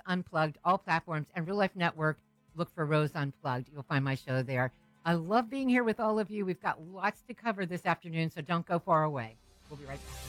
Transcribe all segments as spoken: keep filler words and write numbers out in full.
Unplugged, all platforms, and Real Life Network. Look for Rose Unplugged. You'll find my show there. I love being here with all of you. We've got lots to cover this afternoon, so don't go far away. We'll be right back.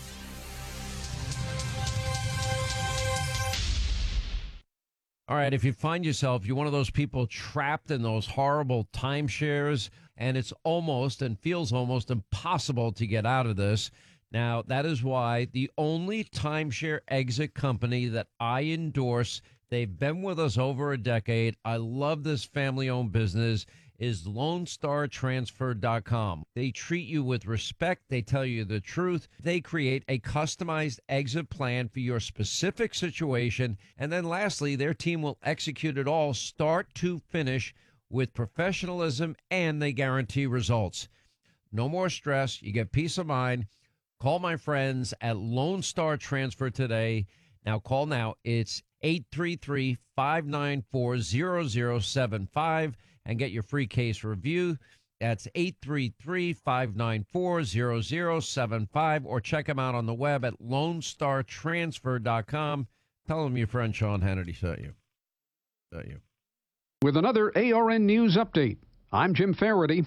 All right, if you find yourself, you're one of those people trapped in those horrible timeshares, and it's almost and feels almost impossible to get out of this. Now, that is why the only timeshare exit company that I endorse, they've been with us over a decade. I love this family-owned business, is Lone Star Transfer dot com. They treat you with respect. They tell you the truth. They create a customized exit plan for your specific situation. And then lastly, their team will execute it all start to finish with professionalism, and they guarantee results. No more stress. You get peace of mind. Call my friends at Lone Star Transfer today. Now call now. It's eight three three, five nine four, zero zero seven five and get your free case review. That's eight three three, five nine four, zero zero seven five, or check them out on the web at Lone Star Transfer dot com. Tell them your friend Sean Hannity sent you. Sent you. With another A R N News update, I'm Jim Faraday.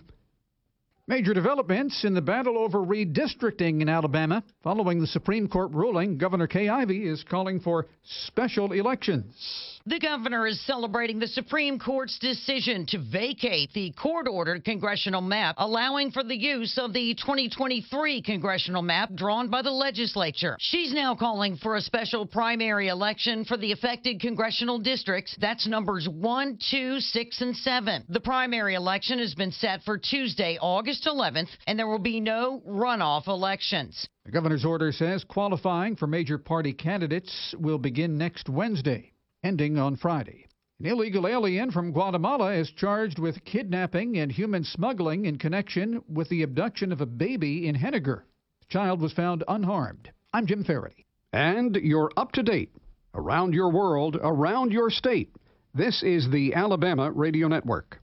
Major developments in the battle over redistricting in Alabama. Following the Supreme Court ruling, Governor Kay Ivey is calling for special elections. The governor is celebrating the Supreme Court's decision to vacate the court-ordered congressional map, allowing for the use of the twenty twenty-three congressional map drawn by the legislature. She's now calling for a special primary election for the affected congressional districts. That's numbers one, two, six, and seven. The primary election has been set for Tuesday, August eleventh, and there will be no runoff elections. The governor's order says qualifying for major party candidates will begin next Wednesday, ending on Friday. An illegal alien from Guatemala is charged with kidnapping and human smuggling in connection with the abduction of a baby in Henniger. The child was found unharmed. I'm Jim Faraday. And you're up to date. Around your world, around your state. This is the Alabama Radio Network.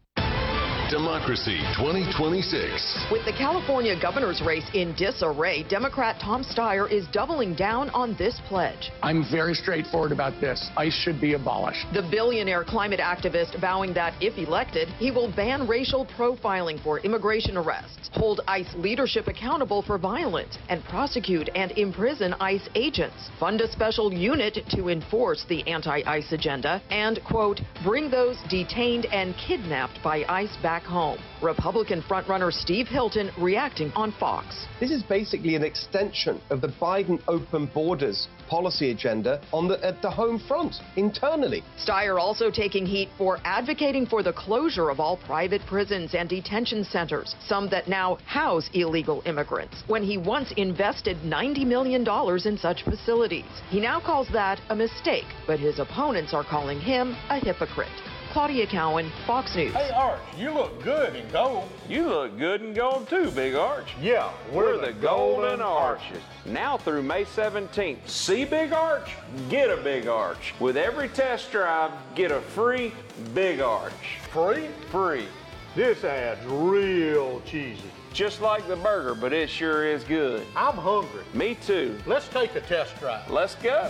Democracy twenty twenty-six. With the California governor's race in disarray, Democrat Tom Steyer is doubling down on this pledge. I'm very straightforward about this. ICE should be abolished. The billionaire climate activist vowing that, if elected, he will ban racial profiling for immigration arrests, hold ICE leadership accountable for violence, and prosecute and imprison ICE agents, fund a special unit to enforce the anti-ICE agenda, and, quote, bring those detained and kidnapped by ICE back home. Republican frontrunner Steve Hilton reacting on Fox. This is basically an extension of the Biden open borders policy agenda on the, at the home front, internally. Steyer also taking heat for advocating for the closure of all private prisons and detention centers, some that now house illegal immigrants, when he once invested ninety million dollars in such facilities. He now calls that a mistake, but his opponents are calling him a hypocrite. Claudia Cowan, Fox News. Hey, Arch, you look good in gold. You look good in gold too, Big Arch. Yeah, we're, we're the, the Golden Arches. Now through May seventeenth. See Big Arch? Get a Big Arch. With every test drive, get a free Big Arch. Free? Free. This ad's real cheesy. Just like the burger, but it sure is good. I'm hungry. Me too. Let's take a test drive. Let's go.